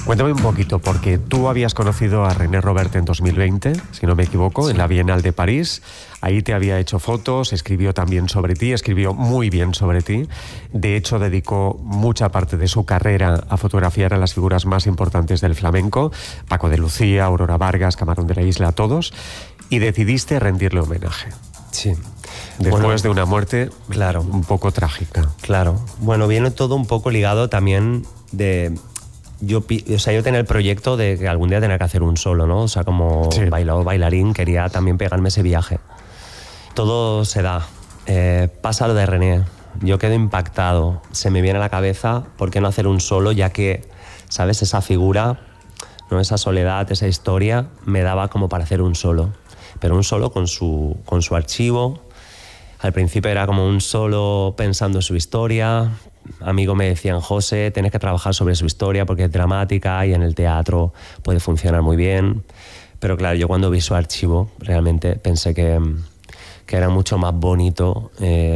Cuéntame un poquito, porque tú habías conocido a René Robert en 2020, si no me equivoco, en la Bienal de París. Ahí te había hecho fotos, escribió también sobre ti, escribió muy bien sobre ti. De hecho, dedicó mucha parte de su carrera a fotografiar a las figuras más importantes del flamenco, Paco de Lucía, Aurora Vargas, Camarón de la Isla, a todos, y decidiste rendirle homenaje. Sí. Después de una muerte, claro, un poco trágica. Claro. Bueno, viene todo un poco ligado también de... Yo tenía el proyecto de que algún día tenía que hacer un solo, ¿no? O sea, como bailarín, quería también pegarme ese viaje. Todo se da. Pasa lo de René. Yo quedo impactado. Se me viene a la cabeza, ¿por qué no hacer un solo? Ya que, ¿sabes? Esa figura, ¿no? Esa soledad, esa historia, me daba como para hacer un solo. Pero un solo con su archivo. Al principio era como un solo pensando en su historia. Amigos me decían, José, tienes que trabajar sobre su historia porque es dramática y en el teatro puede funcionar muy bien. Pero claro, yo cuando vi su archivo realmente pensé que era mucho más bonito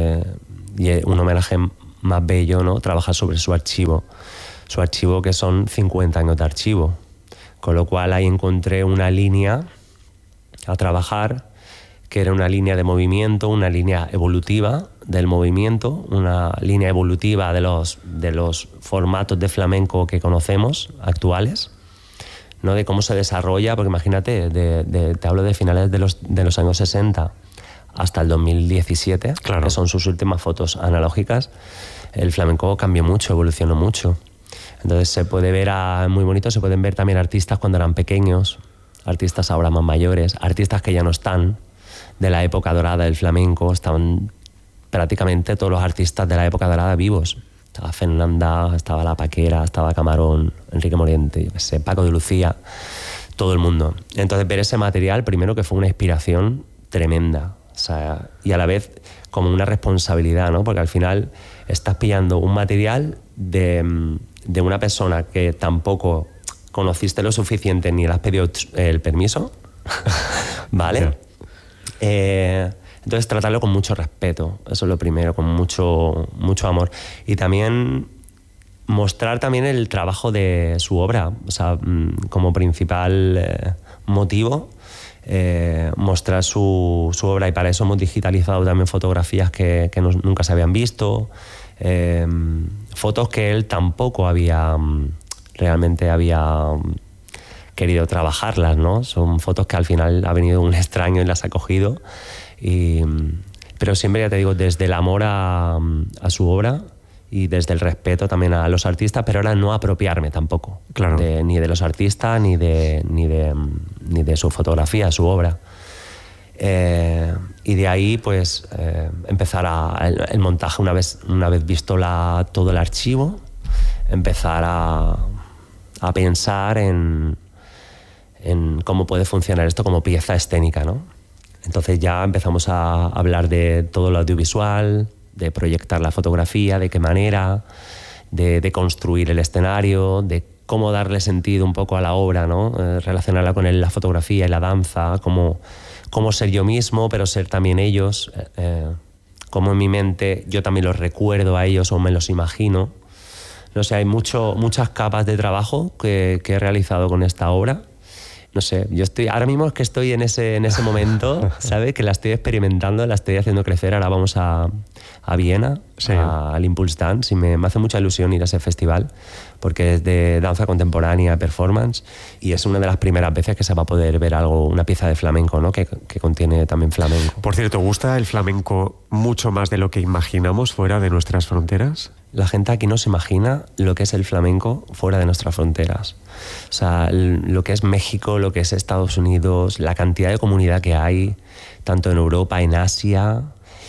y un homenaje más bello, ¿no? Trabajar sobre su archivo. Su archivo, que son 50 años de archivo. Con lo cual ahí encontré una línea a trabajar, que era una línea de movimiento, una línea evolutiva del movimiento, una línea evolutiva de los formatos de flamenco que conocemos, actuales, ¿no? De cómo se desarrolla, porque imagínate, te hablo de finales de los años 60 hasta el 2017, claro, que son sus últimas fotos analógicas. El flamenco cambió mucho, evolucionó mucho. Entonces se puede ver, muy bonito, se pueden ver también artistas cuando eran pequeños, artistas ahora más mayores, artistas que ya no están, de la época dorada del flamenco. Estaban prácticamente todos los artistas de la época dorada vivos. Estaba Fernanda, estaba La Paquera, estaba Camarón, Enrique Morente, yo qué sé, Paco de Lucía, todo el mundo. Entonces ver ese material, primero que fue una inspiración tremenda, o sea, y a la vez como una responsabilidad, ¿no? Porque al final estás pillando un material de una persona que tampoco conociste lo suficiente ni le has pedido el permiso, ¿vale? Entonces tratarlo con mucho respeto, eso es lo primero, con mucho amor. Y también mostrar también el trabajo de su obra, o sea, como principal motivo, mostrar su obra, y para eso hemos digitalizado también fotografías que nunca se habían visto, fotos que él tampoco realmente había querido trabajarlas, ¿no? Son fotos que al final ha venido un extraño y las ha cogido. Pero siempre, ya te digo, desde el amor a su obra y desde el respeto también a los artistas, pero ahora no apropiarme tampoco, claro, ni de los artistas ni de su fotografía, su obra. Y de ahí pues empezar el montaje, una vez visto todo el archivo, empezar a pensar en cómo puede funcionar esto como pieza escénica, ¿no? Entonces ya empezamos a hablar de todo lo audiovisual, de proyectar la fotografía, de qué manera, de construir el escenario, de cómo darle sentido un poco a la obra, ¿no? Relacionarla con la fotografía y la danza, cómo ser yo mismo, pero ser también ellos, cómo en mi mente yo también los recuerdo a ellos o me los imagino. No sé, hay muchas capas de trabajo que he realizado con esta obra. No sé, ahora mismo es que estoy en ese momento, ¿sabes? Que la estoy experimentando, la estoy haciendo crecer. Ahora vamos a Viena, sí, al Impulse Dance, y me hace mucha ilusión ir a ese festival, porque es de danza contemporánea, performance, y es una de las primeras veces que se va a poder ver una pieza de flamenco, ¿no? Que contiene también flamenco. Por cierto, ¿gusta el flamenco mucho más de lo que imaginamos fuera de nuestras fronteras? La gente aquí no se imagina lo que es el flamenco fuera de nuestras fronteras. O sea, lo que es México, lo que es Estados Unidos, la cantidad de comunidad que hay, tanto en Europa, en Asia,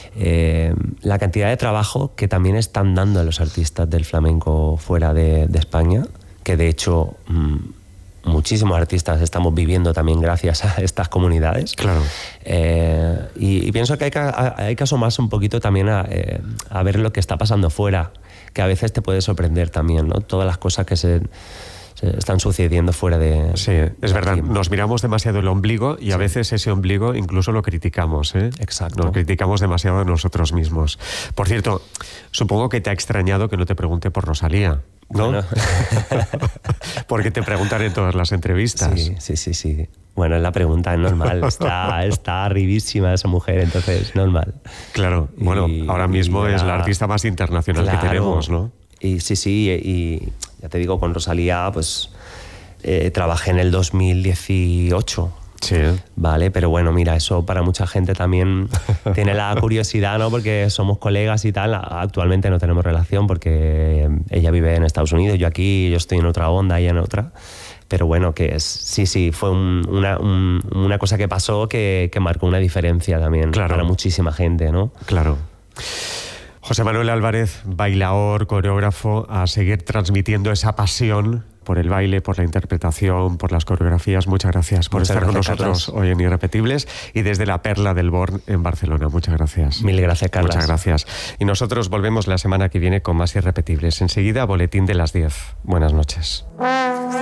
la cantidad de trabajo que también están dando a los artistas del flamenco fuera de España, que de hecho muchísimos artistas estamos viviendo también gracias a estas comunidades. Claro. Y pienso que hay que asomarse un poquito también a ver lo que está pasando fuera, que a veces te puede sorprender también, ¿no? Todas las cosas que se están sucediendo fuera de... Sí, es verdad. Aquí. Nos miramos demasiado el ombligo y a veces ese ombligo incluso lo criticamos, ¿eh? Exacto. Nos criticamos demasiado de nosotros mismos. Por cierto, supongo que te ha extrañado que no te pregunte por Rosalía. ¿no? Bueno. Porque te preguntan en todas las entrevistas. Sí. Bueno, la pregunta es normal. Está arribísima esa mujer, entonces normal. Claro, bueno, ahora mismo es la artista más internacional que tenemos, ¿no? Y sí, y ya te digo, con Rosalía, pues trabajé en el 2018. Sí. Vale, pero bueno, mira, eso para mucha gente también tiene la curiosidad, ¿no? Porque somos colegas y tal. Actualmente no tenemos relación porque ella vive en Estados Unidos, yo aquí, yo estoy en otra onda, ella en otra. Pero bueno, que sí, fue una cosa que pasó que marcó una diferencia también, claro, para muchísima gente, ¿no? Claro. José Manuel Álvarez, bailaor, coreógrafo, a seguir transmitiendo esa pasión por el baile, por la interpretación, por las coreografías. Muchas gracias por estar con nosotros, Carlos, hoy en Irrepetibles y desde la Perla del Born en Barcelona. Muchas gracias. Mil gracias, Carlos. Muchas gracias. Y nosotros volvemos la semana que viene con más Irrepetibles. Enseguida, boletín de las 10. Buenas noches.